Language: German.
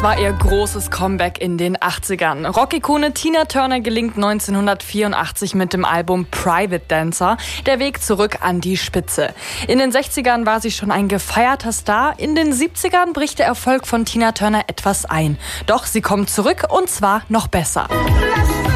War ihr großes Comeback in den 80ern. Rock-Ikone Tina Turner gelingt 1984 mit dem Album Private Dancer der Weg zurück an die Spitze. In den 60ern war sie schon ein gefeierter Star. In den 70ern bricht der Erfolg von Tina Turner etwas ein. Doch sie kommt zurück und zwar noch besser.